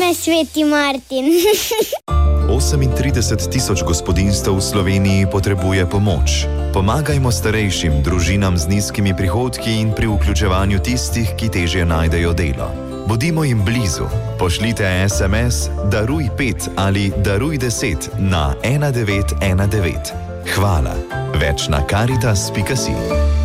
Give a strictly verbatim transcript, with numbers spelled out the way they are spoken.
Naj sveti Martin. osemintrideset tisoč gospodinjstev v Sloveniji potrebuje pomoč. Pomagajmo starejšim, družinam z nizkimi prihodki in pri vključevanju tistih, ki težje najdejo delo. Bodimo jim blizu. Pošljite es em es daruj pet ali daruj deset na ena devet ena devet. Hvala. Več na karitas pika si.